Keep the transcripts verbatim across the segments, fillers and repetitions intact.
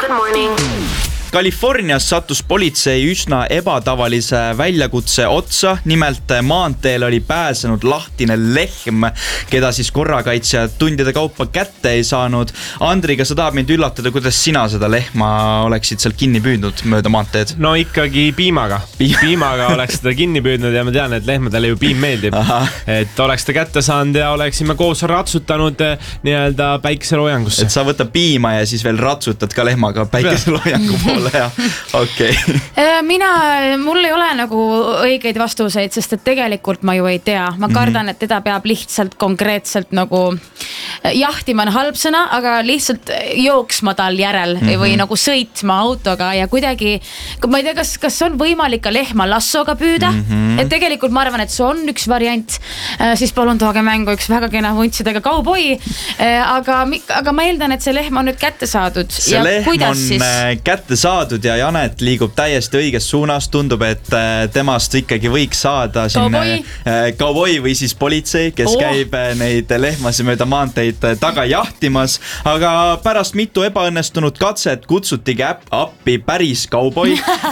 Good morning. Californias sattus politsei üsna ebatavalise väljakutse otsa. Nimelt maanteel oli pääsenud lahtine lehm, keda siis korrakaitsjad tundide kaupa kätte ei saanud. Andri, kas sa tahad mind üllatada, kuidas sina seda lehma oleksid seal kinni püüdnud mööda maanteed? No ikkagi piimaga. Piimaga oleks seda kinni püüdnud ja ma tean, et lehmadele ju piim meeldib. Aha. Et oleks ta kätte saanud ja oleksime koos ratsutanud nii-öelda päikeseloojangusse. Et sa võta piima ja siis veel ratsutad ka lehmaga päikeseloojangu poole. Ja, okay. Mina, mul ei ole nagu õigeid vastuseid, sest et tegelikult ma ju ei tea. Ma kardan, mm-hmm. et teda peab lihtsalt konkreetselt nagu jahtima on halb sõna, aga lihtsalt jooksma tal järel mm-hmm. või nagu sõitma autoga ja kuidagi, ma ei tea, kas, kas on võimalik ka lehma lassoga püüda, mm-hmm. et tegelikult ma arvan, et see on üks variant, siis palun tooge mängu üks väga kena vuntsidega kauboi, aga, aga ma eeldan, et see lehm on nüüd kätte saadud. See ja lehm on siis? kätte saadud ja Janet liigub täiesti õiges suunas. Tundub, et temast ikkagi võiks saada siin kauboi või siis politsei, kes oh. käib neid lehmasi mööda maanteid taga jahtimas. Aga pärast mitu ebaõnnestunud katset kutsutigi appi päris kauboi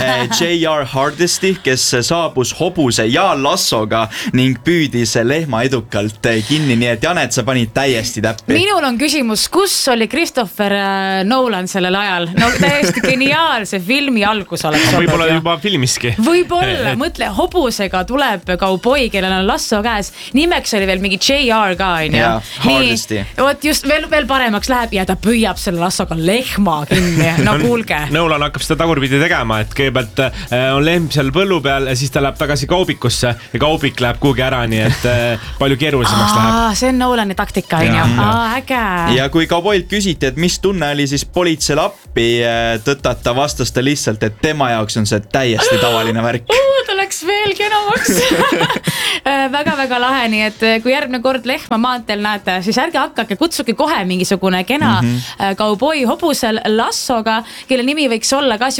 J R Hardesty, kes saabus hobuse ja lassoga ning püüdis lehma edukalt kinni. Nii et Janet, sa panid täiesti täppi. Minul on küsimus, kus oli Christopher Nolan sellel ajal? No täiesti geniaal. See filmi algus oleks olnud. Võib-olla juba filmiski. Võib-olla, mõtle, hobusega tuleb kauboi, kellel on lasso käes. Nimeks oli veel mingi J R ka, on ju. Hardesty. Võt just veel, veel paremaks läheb ja ta püüab selle lassoga lehma kinni. No kuulge. Nolan hakkab seda tagurpidi tegema, et kõigepealt on lehm seal põllu peal ja siis ta läheb tagasi kaubikusse ja kaubik läheb kuhugi ära, nii et palju keerulisemaks läheb. Aa, see on Nolani taktika, on ju. Aa, äge. Ja kui kauboilt küsiti, et mis tunne oli, siis politsei appi tõtata vastas ta lihtsalt, et tema jaoks on see täiesti tavaline värk. Uh, ta läks veel kenamaks. Väga-väga lahe, nii et kui järgmine kord lehma maanteel näete, siis ärge hakkake, kutsuge kohe mingisugune kena mm-hmm. kauboi hobusel lassoga, kelle nimi võiks olla ka